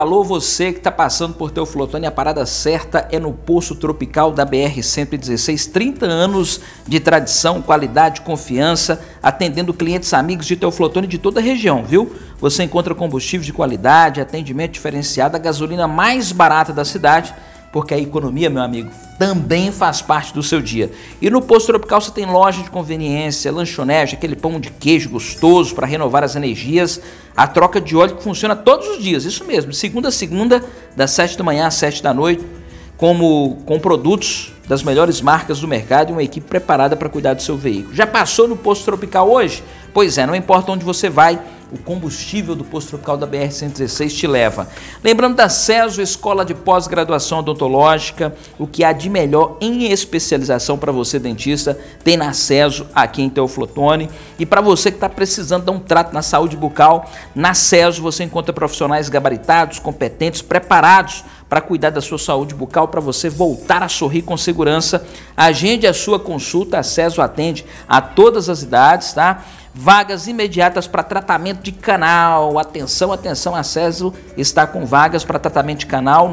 Alô, você que está passando por Teoflotone, a parada certa é no Poço Tropical da BR-116, 30 anos de tradição, qualidade, confiança, atendendo clientes amigos de Teoflotone de toda a região, viu? Você encontra combustível de qualidade, atendimento diferenciado, a gasolina mais barata da cidade, porque a economia, meu amigo, também faz parte do seu dia. E no Poço Tropical você tem loja de conveniência, lanchonete, aquele pão de queijo gostoso para renovar as energias, a troca de óleo que funciona todos os dias, isso mesmo, segunda a segunda, das 7 da manhã às 7 da noite, com produtos das melhores marcas do mercado e uma equipe preparada para cuidar do seu veículo. Já passou no Poço Tropical hoje? Pois é, não importa onde você vai, o combustível do Poço Tropical da BR-116 te leva. Lembrando da CESO, Escola de Pós-Graduação Odontológica, o que há de melhor em especialização para você, dentista, tem na CESO aqui em Teoflotone. E para você que está precisando dar um trato na saúde bucal, na CESO você encontra profissionais gabaritados, competentes, preparados para cuidar da sua saúde bucal, para você voltar a sorrir com segurança. Agende a sua consulta, a CESO atende a todas as idades, tá? Vagas imediatas para tratamento de canal. Atenção, atenção, a CESO está com vagas para tratamento de canal.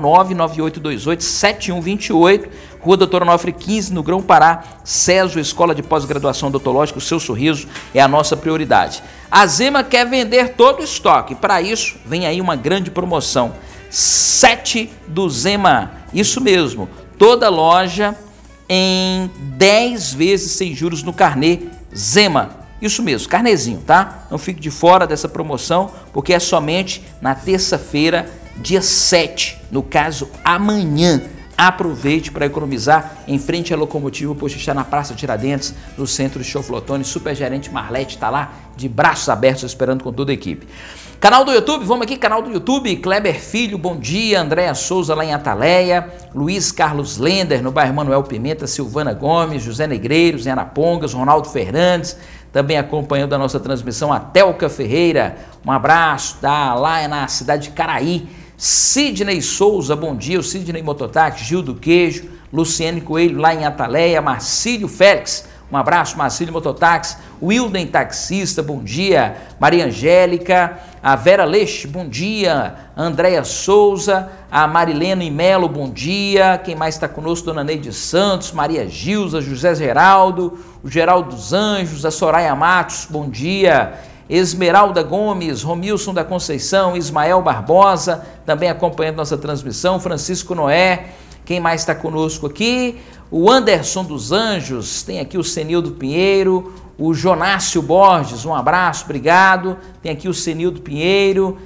99828-7128, Rua Doutor Onofre 15, no Grão-Pará. CESO, Escola de Pós-Graduação Odontológica, o seu sorriso é a nossa prioridade. A Zema quer vender todo o estoque. Para isso, vem aí uma grande promoção. 7 do Zema, isso mesmo, toda loja em 10 vezes sem juros no carnê Zema. Isso mesmo, carnezinho, tá? Não fique de fora dessa promoção, porque é somente na terça-feira, dia 7, no caso, amanhã. Aproveite para economizar em frente à locomotiva, pois está na Praça Tiradentes, no centro de Teoflotone. Supergerente Marlete está lá, de braços abertos, esperando com toda a equipe. Canal do YouTube, vamos aqui, canal do YouTube, Kleber Filho, bom dia, Andréa Souza lá em Ataleia, Luiz Carlos Lender, no bairro Manuel Pimenta, Silvana Gomes, José Negreiros, em Arapongas, Ronaldo Fernandes, também acompanhando a nossa transmissão, a Telca Ferreira, um abraço, tá lá na cidade de Caraí, Sidney Souza, bom dia, o Sidney Mototáxi, Gil do Queijo, Luciane Coelho lá em Ataleia, Marcílio Félix, um abraço, Marcílio Mototáxi, Wilden Taxista, bom dia, Maria Angélica, a Vera Leite, bom dia, Andréia Souza, a Marilene Melo, bom dia, quem mais está conosco, Dona Neide Santos, Maria Gilza, José Geraldo, o Geraldo dos Anjos, a Soraya Matos, bom dia, Esmeralda Gomes, Romilson da Conceição, Ismael Barbosa, também acompanhando nossa transmissão, Francisco Noé, quem mais está conosco aqui? O Anderson dos Anjos, tem aqui o Senildo Pinheiro, o Jonácio Borges, um abraço, obrigado. Tem aqui o Senildo Pinheiro,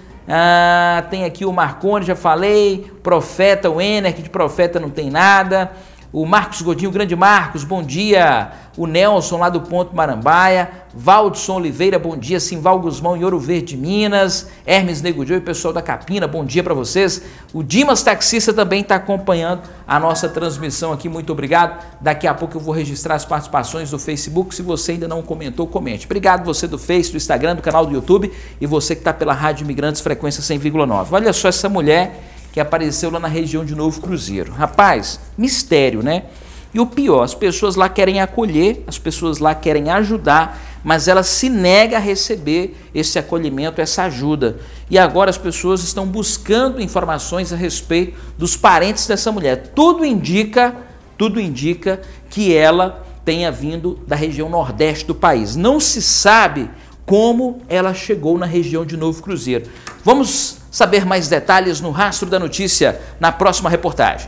tem aqui o Marconi, já falei, Profeta, o Ener, que de Profeta não tem nada. O Marcos Godinho, o grande Marcos, bom dia. O Nelson lá do Ponto Marambaia. Valdson Oliveira, bom dia. Simval Guzmão em Ouro Verde, Minas. Hermes Negudeu e o pessoal da Capina, bom dia para vocês. O Dimas Taxista também está acompanhando a nossa transmissão aqui, muito obrigado. Daqui a pouco eu vou registrar as participações do Facebook. Se você ainda não comentou, comente. Obrigado você do Face, do Instagram, do canal do YouTube e você que está pela Rádio Imigrantes, frequência 100,9. Olha só essa mulher que apareceu lá na região de Novo Cruzeiro. Rapaz, mistério, né? E o pior, as pessoas lá querem acolher, as pessoas lá querem ajudar, mas ela se nega a receber esse acolhimento, essa ajuda. E agora as pessoas estão buscando informações a respeito dos parentes dessa mulher. Tudo indica que ela tenha vindo da região nordeste do país. Não se sabe como ela chegou na região de Novo Cruzeiro. Vamos saber mais detalhes no Rastro da Notícia, na próxima reportagem.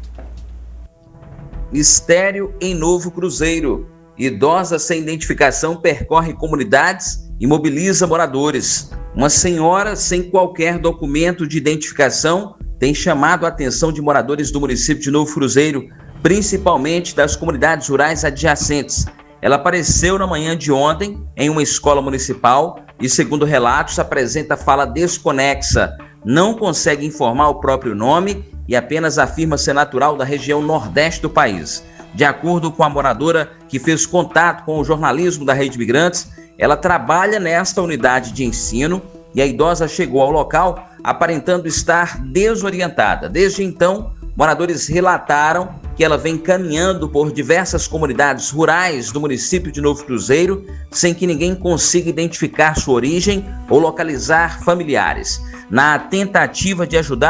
Mistério em Novo Cruzeiro. Idosa sem identificação percorre comunidades e mobiliza moradores. Uma senhora sem qualquer documento de identificação tem chamado a atenção de moradores do município de Novo Cruzeiro, principalmente das comunidades rurais adjacentes. Ela apareceu na manhã de ontem em uma escola municipal e, segundo relatos, apresenta fala desconexa, não consegue informar o próprio nome e apenas afirma ser natural da região nordeste do país. De acordo com a moradora que fez contato com o jornalismo da Rede Imigrantes, ela trabalha nesta unidade de ensino e a idosa chegou ao local aparentando estar desorientada. Desde então, moradores relataram porque ela vem caminhando por diversas comunidades rurais do município de Novo Cruzeiro, sem que ninguém consiga identificar sua origem ou localizar familiares. Na tentativa de ajudar